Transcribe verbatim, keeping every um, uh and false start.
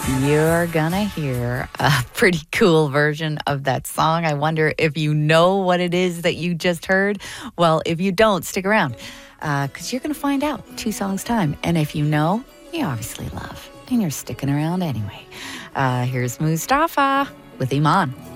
You're gonna hear a pretty cool version of that song. I wonder if you know what it is that you just heard. Well, if you don't, stick around, because uh, you're gonna find out two songs' time. And if you know, you obviously love, and you're sticking around anyway. Uh, here's Mustafa with Iman.